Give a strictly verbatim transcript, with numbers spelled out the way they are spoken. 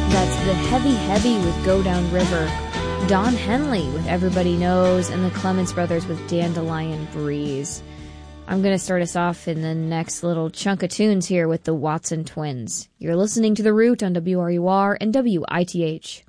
That's The Heavy Heavy with Go Down River, Don Henley with Everybody Knows, and the Clements Brothers with Dandelion Breeze. I'm going to start us off in the next little chunk of tunes here with the Watson Twins. You're listening to The Root on W R U R and W I T H.